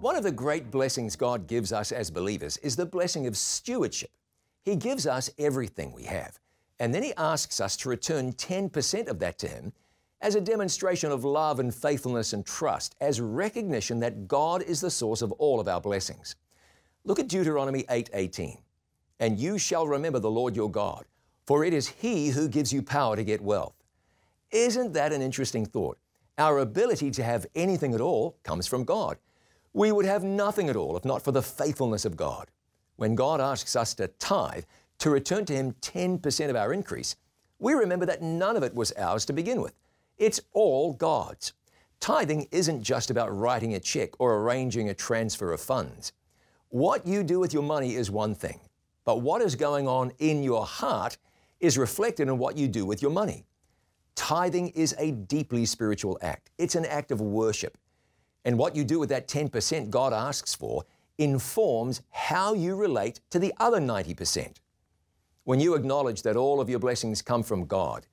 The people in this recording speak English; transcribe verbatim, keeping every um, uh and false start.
One of the great blessings God gives us as believers is the blessing of stewardship. He gives us everything we have, and then He asks us to return ten percent of that to Him as a demonstration of love and faithfulness and trust, as recognition that God is the source of all of our blessings. Look at Deuteronomy eight eighteen. "And you shall remember the Lord your God, for it is He who gives you power to get wealth." Isn't that an interesting thought? Our ability to have anything at all comes from God. We would have nothing at all if not for the faithfulness of God. When God asks us to tithe, to return to Him ten percent of our increase, we remember that none of it was ours to begin with. It's all God's. Tithing isn't just about writing a check or arranging a transfer of funds. What you do with your money is one thing, but what is going on in your heart is reflected in what you do with your money. Tithing is a deeply spiritual act. It's an act of worship. And what you do with that ten percent God asks for informs how you relate to the other ninety percent. When you acknowledge that all of your blessings come from God,